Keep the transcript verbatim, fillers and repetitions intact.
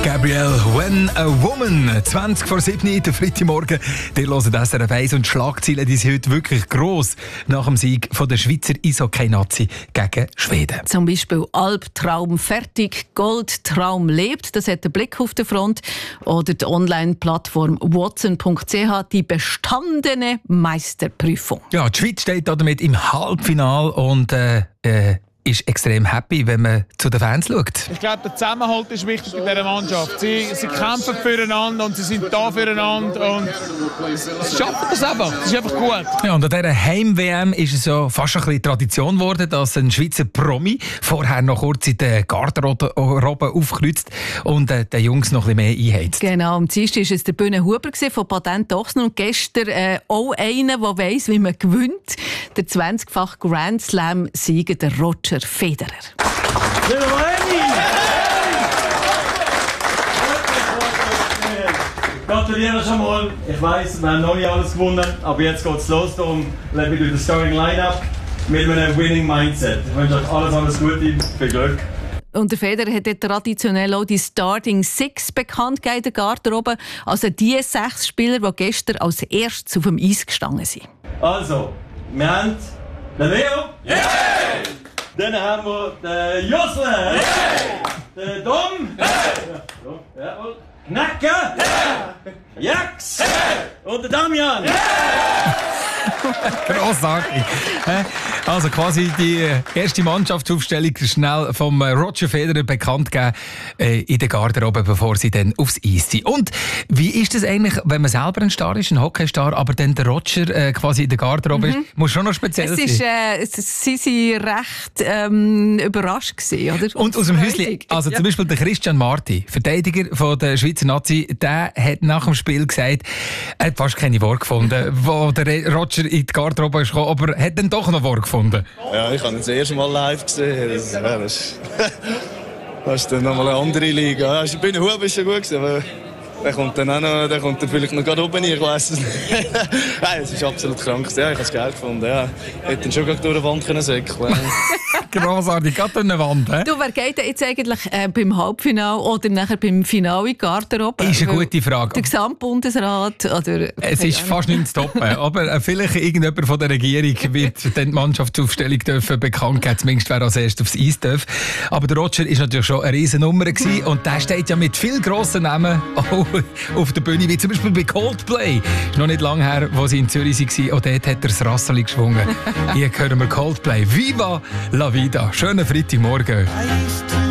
Gabrielle, When a Woman. zwanzig vor sieben, der Freitagmorgen. Ihr hört S R F eins und die Schlagzeilen die sind heute wirklich gross nach dem Sieg von der Schweizer Eishockey-Nazi gegen Schweden. Zum Beispiel Albtraum fertig, Goldtraum lebt. Das hat der Blick auf die Front. Oder die Online-Plattform watson punkt c h, die bestandene Meisterprüfung. Ja, die Schweiz steht damit im Halbfinale und äh, äh, ist extrem happy, wenn man zu den Fans schaut. Ich glaube, der Zusammenhalt ist wichtig in dieser Mannschaft. Sie, sie kämpfen füreinander und sie sind da füreinander und sie schaffen das einfach. Das ist einfach gut. Ja, und an dieser Heim-W M ist es so fast ein bisschen Tradition geworden, dass ein Schweizer Promi vorher noch kurz in den Garderobe aufkreuzt und äh, den Jungs noch ein bisschen mehr einheizt. Genau, am Dienstag war es der Bühne Huber von Patent Ochsner und gestern äh, auch einer, der weiss, wie man gewinnt. Der zwanzigfache Grand Slam-Sieger, der Roger Federer. Gratuliere schon mal. Ich weiss, wir haben noch nicht alles gewonnen, aber jetzt geht es los. Darum lebe ich durch das Starting Line-Up mit einem Winning Mindset. Ich wünsche euch alles, alles Gute, viel Glück. Und der Federer hat traditionell auch die Starting Six bekannt gegeben in der Garderobe. Also die sechs Spieler, die gestern als erstes auf dem Eis gestanden sind. Also, wir haben den Leo. Yeah! Dann haben wir den Josle. Yeah! Den Dom. Yeah! Ja, Knacke. Yeah! Jax. Yeah! Und den Damian. Yeah! Grossartig. Also quasi die erste Mannschaftsaufstellung schnell vom Roger Federer bekannt gegeben äh, in der Garderobe, bevor sie dann aufs Eis sind. Und wie ist das eigentlich, wenn man selber ein Star ist, ein Hockeystar, aber dann der Roger äh, quasi in der Garderobe mhm. ist? Muss schon noch speziell es ist, äh, es, sie waren recht ähm, überrascht gewesen, oder? Und aus dem Häuschen, also ja. Zum Beispiel der Christian Marti, Verteidiger von der Schweizer Nazi, der hat nach dem Spiel gesagt, er hat fast keine Worte gefunden, wo der Roger in die Garderobe ist gekommen, aber hat dann doch noch Worte gefunden. Ja, ich habe ihn das erste Mal live gesehen. Das, ja, das, das ist dann nochmal eine andere Liga. Ja, Bühne Huber war schon gut gewesen, aber der kommt dann auch noch, der kommt dann vielleicht noch gerade oben, ich weiss es nicht. Nein, es ist absolut krank. Ja, ich habe es geil gefunden. Ja. Ich hätte ihn schon durch die Wand können säckeln. Grossartig, gerade durch eine Wand. He? Du, wer geht denn jetzt eigentlich äh, beim Halbfinale oder nachher beim Finale in Garderobe? Ist eine gute Frage. Der Gesamtbundesrat? Oder, es ist fast nicht zu toppen. Aber äh, vielleicht irgendjemand von der Regierung wird dann die Mannschaftsaufstellung dürfen bekannt geben, zumindest wer als erstes aufs Eis darf. Aber der Roger war natürlich schon eine riesen Nummer gewesen, und der steht ja mit vielen grossen Namen auch auf der Bühne, wie zum Beispiel bei Coldplay. Es ist noch nicht lange her, wo sie in Zürich waren, und dort hat er das Rasseli geschwungen. Hier hören wir Coldplay. Viva la vida. Schönen Freitagmorgen.